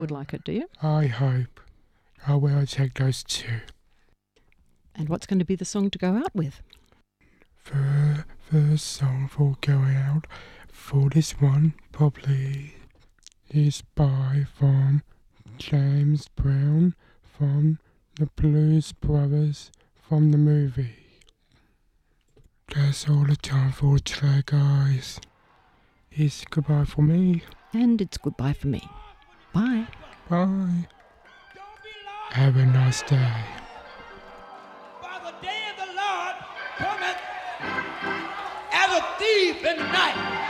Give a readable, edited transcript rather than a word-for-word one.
would like it, do you? I hope. I will take those two. And what's going to be the song to go out with? The first song for going out for this one probably is from James Brown from the Blues Brothers from the movie. That's all the time for today, guys. It's goodbye for me. And it's goodbye for me. Bye. Bye. Have a nice day. For the day of the Lord cometh as a thief in the night.